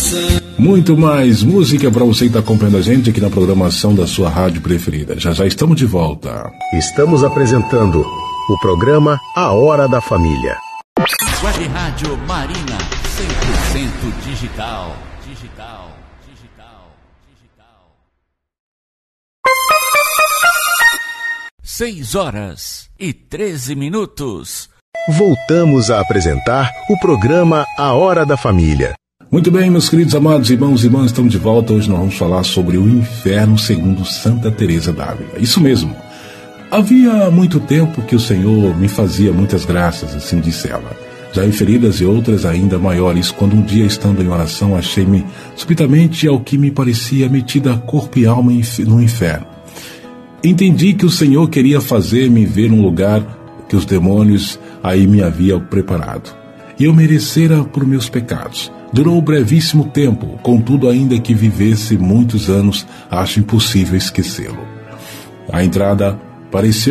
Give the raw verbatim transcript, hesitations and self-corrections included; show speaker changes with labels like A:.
A: Muito mais música para você que está acompanhando a gente aqui na programação da sua rádio preferida. Já já estamos de volta.
B: Estamos apresentando o programa A Hora da Família.
C: Web Rádio Marina, cem por cento digital. Digital, digital, digital. Seis horas e treze minutos.
B: Voltamos a apresentar o programa A Hora da Família.
A: Muito bem, meus queridos amados irmãos e irmãs, estamos de volta. Hoje nós vamos falar sobre o inferno segundo Santa Teresa d'Ávila. Isso mesmo. Havia muito tempo que o Senhor me fazia muitas graças, assim disse ela, já inferidas e outras ainda maiores, quando um dia, estando em oração, achei-me subitamente ao que me parecia metida corpo e alma no inferno. Entendi que o Senhor queria fazer-me ver um lugar que os demônios aí me haviam preparado, e eu merecera por meus pecados. Durou brevíssimo tempo, contudo, ainda que vivesse muitos anos, acho impossível esquecê-lo. A entrada pareceu